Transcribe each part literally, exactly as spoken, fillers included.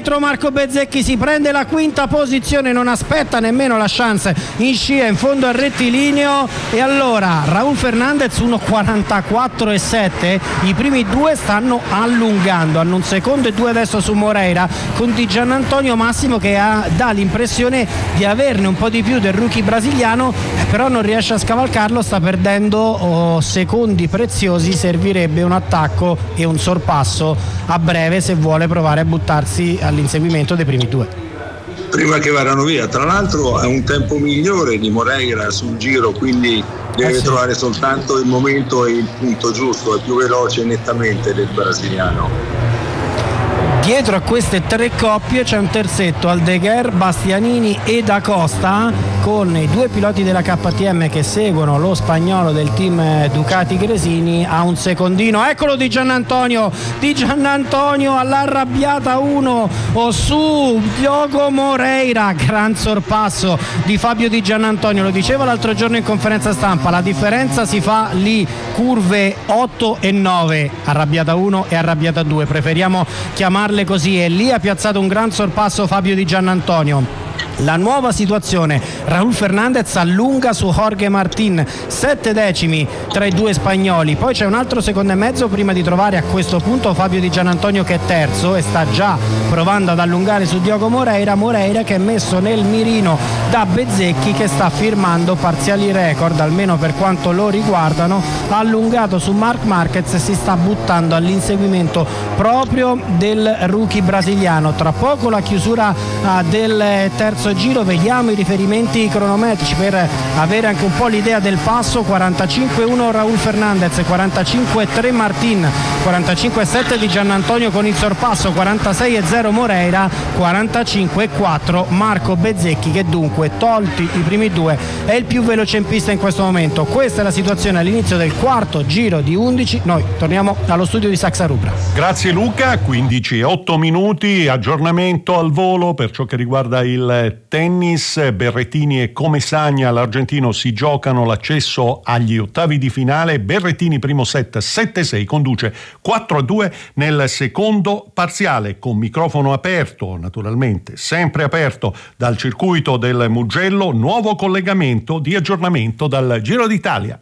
dentro Marco Bezzecchi, si prende la quinta posizione, non aspetta nemmeno la chance in scia in fondo al rettilineo. E allora Raúl Fernández uno quarantaquattro e sette, i primi due stanno allungando, hanno un secondo e due adesso su Moreira, con Di Giannantonio Massimo che ha, dà l'impressione di averne un po' di più del rookie brasiliano, però non riesce a scavalcarlo, sta perdendo oh, secondi preziosi. Servirebbe un attacco e un sorpasso a breve se vuole provare a buttarsi all'inseguimento dei primi due. Prima che vadano via, tra l'altro è un tempo migliore di Moreira sul giro, quindi deve eh sì. trovare soltanto il momento e il punto giusto, è più veloce nettamente del brasiliano. Dietro a queste tre coppie c'è un terzetto, Aldeguer, Bastianini e Da Costa, con i due piloti della K T M che seguono lo spagnolo del team Ducati Gresini a un secondino. Eccolo Di Giannantonio, Di Giannantonio all'arrabbiata uno o su Diogo Moreira, gran sorpasso di Fabio Di Giannantonio, lo diceva l'altro giorno in conferenza stampa, la differenza si fa lì, curve otto e nove, arrabbiata uno e arrabbiata due, preferiamo chiamarle così, e lì ha piazzato un gran sorpasso Fabio Di Giannantonio. La nuova situazione, Raúl Fernández allunga su Jorge Martín, sette decimi tra i due spagnoli, poi c'è un altro secondo e mezzo prima di trovare a questo punto Fabio Di Giannantonio che è terzo e sta già provando ad allungare su Diogo Moreira, Moreira che è messo nel mirino da Bezzecchi che sta firmando parziali record, almeno per quanto lo riguardano, ha allungato su Marc Marquez e si sta buttando all'inseguimento proprio del rookie brasiliano. Tra poco la chiusura uh, del terzo giro, vediamo i riferimenti cronometrici per avere anche un po' l'idea del passo. Quarantacinque uno Raúl Fernández, quarantacinque tre Martín, quarantacinque sette Di Giannantonio con il sorpasso, quarantasei zero Moreira, quarantacinque quattro Marco Bezzecchi, che dunque, tolti i primi due, è il più veloce in pista in questo momento. Questa è la situazione all'inizio del quarto giro di undici. Noi torniamo allo studio di Saxa Rubra. Grazie Luca, quindici e otto minuti, aggiornamento al volo per ciò che riguarda il tennis. Berrettini e Comesaña, l'argentino, si giocano l'accesso agli ottavi di finale. Berrettini primo set sette sei, conduce quattro a due nel secondo parziale, con microfono aperto, naturalmente sempre aperto dal circuito del Mugello. Nuovo collegamento di aggiornamento dal Giro d'Italia.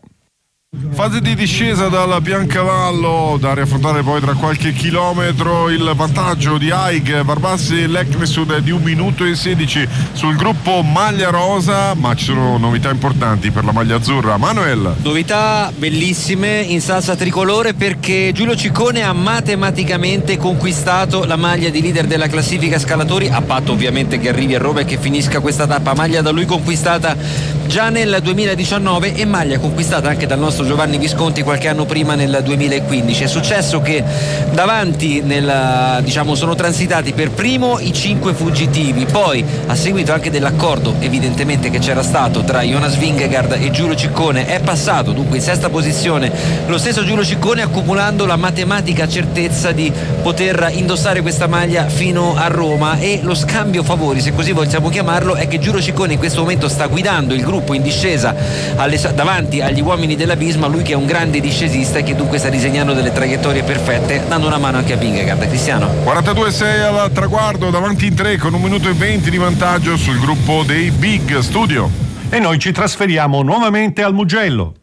Fase di discesa dal Biancavallo, da riaffrontare poi tra qualche chilometro. Il vantaggio di Haig, Barbassi e Leknesud di un minuto e sedici sul gruppo maglia rosa, ma ci sono novità importanti per la maglia azzurra. Manuel. Novità bellissime in salsa tricolore, perché Giulio Ciccone ha matematicamente conquistato la maglia di leader della classifica scalatori, a patto ovviamente che arrivi a Roma e che finisca questa tappa, maglia da lui conquistata già nel duemiladiciannove e maglia conquistata anche dal nostro Giovanni Visconti qualche anno prima, nel duemilaquindici. È successo che davanti nel, diciamo, sono transitati per primo i cinque fuggitivi, poi a seguito anche dell'accordo evidentemente che c'era stato tra Jonas Vingegaard e Giulio Ciccone è passato dunque in sesta posizione lo stesso Giulio Ciccone, accumulando la matematica certezza di poter indossare questa maglia fino a Roma. E lo scambio favori, se così vogliamo chiamarlo, è che Giulio Ciccone in questo momento sta guidando il gruppo in discesa alle, davanti agli uomini della Visma, lui che è un grande discesista e che dunque sta disegnando delle traiettorie perfette, dando una mano anche a Vingegaard. Cristiano. quarantadue sei al traguardo, davanti in tre con un minuto e venti di vantaggio sul gruppo dei Big Studio. E noi ci trasferiamo nuovamente al Mugello,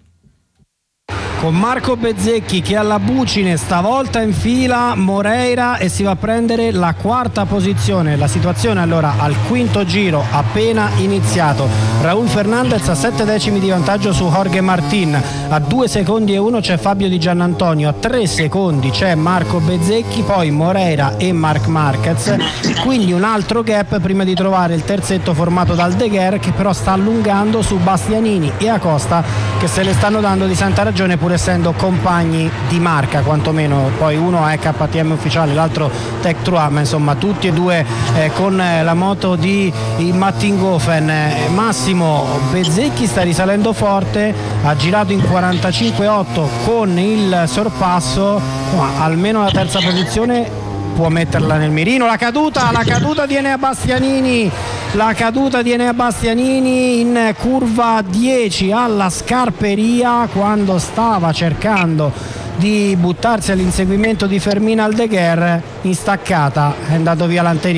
con Marco Bezzecchi che alla bucine stavolta in fila Moreira e si va a prendere la quarta posizione. La situazione allora al quinto giro appena iniziato, Raúl Fernández a sette decimi di vantaggio su Jorge Martín, a due secondi e uno c'è Fabio Di Giannantonio, a tre secondi c'è Marco Bezzecchi, poi Moreira e Marc Marquez, quindi un altro gap prima di trovare il terzetto formato da Aldeguer, che però sta allungando su Bastianini e Acosta, che se le stanno dando di santa ragione pur essendo compagni di marca quantomeno. Poi uno è K T M ufficiale, l'altro Tech Trois, ma insomma tutti e due eh, con la moto di Mattinghofen. Eh, Massimo Bezzecchi sta risalendo forte, ha girato in quarantacinque otto con il sorpasso, ma almeno la terza posizione può metterla nel mirino. La caduta, la caduta di Enea Bastianini, la caduta di Enea Bastianini in curva dieci alla Scarperia, quando stava cercando di buttarsi all'inseguimento di Fermín Aldeguer, in staccata è andato via Lanteri.